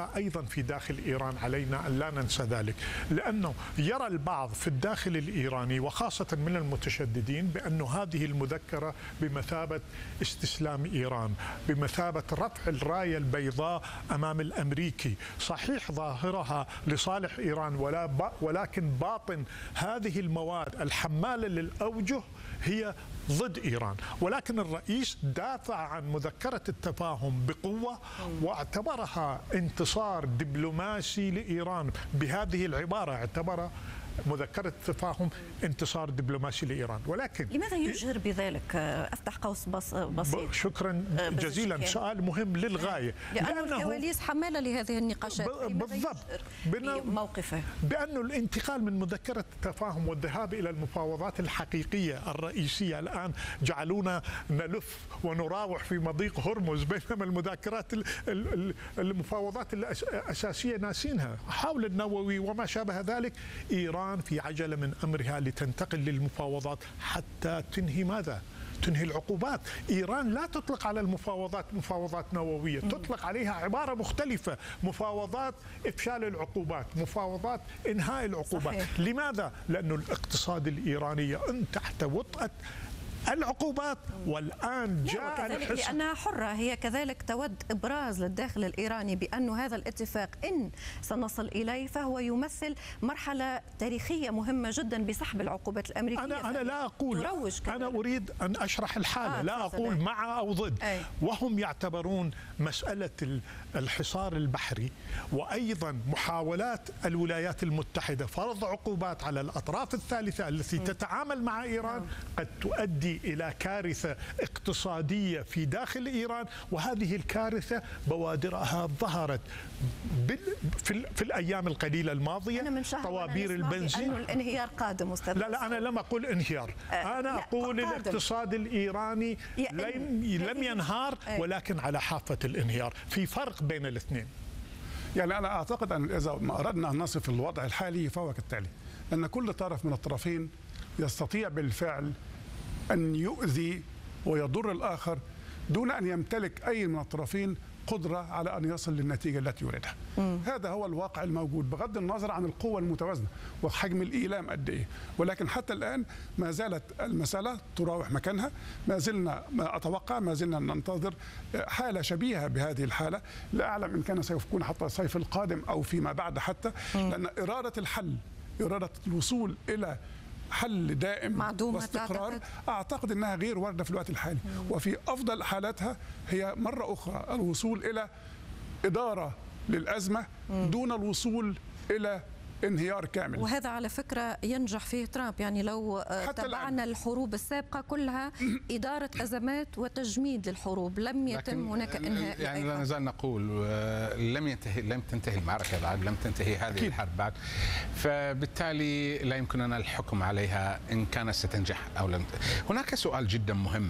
ترى أيضا في داخل إيران علينا أن لا ننسى ذلك، لأنه يرى البعض في الداخل الإيراني وخاصة من المتشددين بأن هذه المذكرة بمثابة استسلام إيران، بمثابة رفع الراية البيضاء أمام الأمريكي. صحيح ظاهرها لصالح إيران ولكن باطن هذه المواد الحمالة للأوجه هي ضد إيران. ولكن الرئيس دافع عن مذكرة التفاهم بقوة واعتبرها انتصار دبلوماسي لإيران بهذه العبارة، اعتبر مذكرة التفاهم انتصار دبلوماسي لإيران. ولكن لماذا يجهر بذلك؟ أفتح قوس بسيط. شكرا جزيلا، سؤال مهم للغاية. لأنه الكواليس حمالة لهذه النقاشات. بالضبط، موقفه بأن الانتقال من مذكرة التفاهم والذهاب إلى المفاوضات الحقيقية الرئيسية الآن جعلونا نلف ونراوح في مضيق هرمز، بينما المذكرات المفاوضات الأساسية ناسينها حول النووي وما شابه ذلك. إيران في عجلة من أمرها لتنتقل للمفاوضات حتى تنهي ماذا؟ تنهي العقوبات. إيران لا تطلق على المفاوضات مفاوضات نووية، تطلق عليها عبارة مختلفة، مفاوضات إفشال العقوبات، مفاوضات إنهاء العقوبات. صحيح. لماذا؟ لأن الاقتصاد الإيراني يئن تحت وطأة العقوبات، والآن جاء الحصة لأنها حرة. هي كذلك تود إبراز للداخل الإيراني بأن هذا الاتفاق إن سنصل إليه فهو يمثل مرحلة تاريخية مهمة جدا بسحب العقوبات الأمريكية. أنا لا أقول، أنا أريد أن أشرح الحالة، لا أقول مع أو ضد. وهم يعتبرون مسألة الحصار البحري وأيضا محاولات الولايات المتحدة فرض عقوبات على الأطراف الثالثة التي تتعامل مع إيران قد تؤدي إلى كارثة اقتصادية في داخل إيران. وهذه الكارثة بوادرها ظهرت في الأيام القليلة الماضية. طوابير البنزين، الانهيار قادم أستاذ. لا، أنا لم أقول انهيار، أنا أقول الاقتصاد الإيراني لم ينهار ولكن على حافة الانهيار. في فرق بين الاثنين. يعني أنا أعتقد أن إذا ما أردنا أن نصف الوضع الحالي فهو كالتالي: أن كل طرف من الطرفين يستطيع بالفعل أن يؤذي ويضر الآخر دون أن يمتلك أي من الطرفين قدرة على أن يصل للنتيجة التي يريدها. هذا هو الواقع الموجود بغض النظر عن القوة المتوازنة وحجم الإيلام قد إيه. ولكن حتى الآن ما زالت المسألة تراوح مكانها، ما زلنا ما زلنا ننتظر حالة شبيهة بهذه الحالة. لا أعلم إن كان سيكون حتى الصيف القادم أو فيما بعد حتى، لأن إرادة الحل، إرادة الوصول إلى حل دائم واستقرار أعتقد أنها غير واردة في الوقت الحالي. وفي أفضل حالاتها هي مرة أخرى الوصول إلى إدارة للأزمة دون الوصول إلى انهيار كامل. وهذا على فكرة ينجح فيه ترامب. يعني لو تابعنا الحروب السابقة كلها إدارة أزمات وتجميد للحروب، لم يتم هناك إنهاء. يعني لا نزال نقول لم تنتهي المعركة بعد، لم تنتهي هذه الحرب بعد، فبالتالي لا يمكننا الحكم عليها إن كانت ستنجح أو لم. هناك سؤال جدا مهم: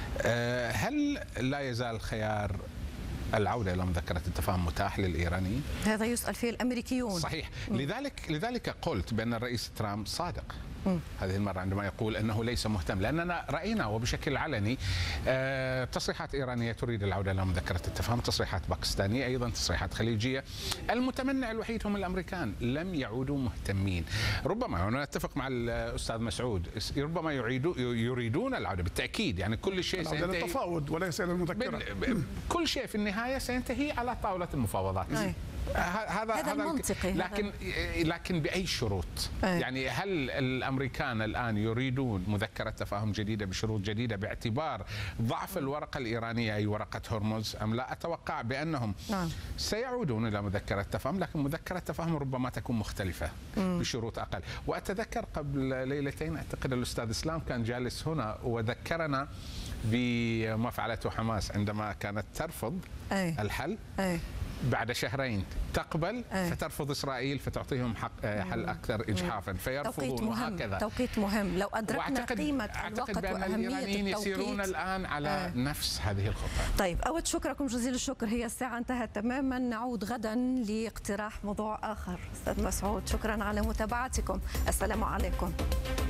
هل لا يزال خيار العودة إلى مذكرة التفاهم متاح للإيرانيين؟ هذا يسأل فيه الأمريكيون. صحيح. لذلك قلت بأن الرئيس ترامب صادق هذه المرة عندما يقول أنه ليس مهتم، لأننا رأينا وبشكل علني تصريحات إيرانية تريد العودة إلى مذكرة التفاهم، تصريحات باكستانية أيضا، تصريحات خليجية. المتمنع الوحيد هم الأمريكان، لم يعودوا مهتمين. ربما أنا أتفق مع الأستاذ مسعود، ربما يريدون العودة بالتأكيد. يعني كل شيء سينتهي التفاوض وليس إلى المذكرة. كل شيء في النهاية سينتهي على طاولة المفاوضات. هذا المنطقي. لكن بأي شروط؟ يعني هل الأمريكان الآن يريدون مذكرة تفاهم جديدة بشروط جديدة باعتبار ضعف الورقة الإيرانية أي ورقة هرمز أم لا؟ أتوقع بأنهم سيعودون إلى مذكرة تفاهم، لكن مذكرة تفاهم ربما تكون مختلفة بشروط أقل. وأتذكر قبل ليلتين أعتقد الأستاذ إسلام كان جالس هنا وذكرنا بما فعلته حماس عندما كانت ترفض الحل. بعد شهرين تقبل فترفض إسرائيل فتعطيهم حل أكثر إجحافا فيرفضون، وهكذا. توقيت مهم. لو أدركنا قيمة الوقت وأهمية الإيرانيين يسيرون الآن على نفس هذه الخطة. طيب، أود شكركم جزيل الشكر. هي الساعة انتهت تماما. نعود غدا لاقتراح موضوع آخر. أستاذ مسعود، شكرا على متابعتكم. السلام عليكم.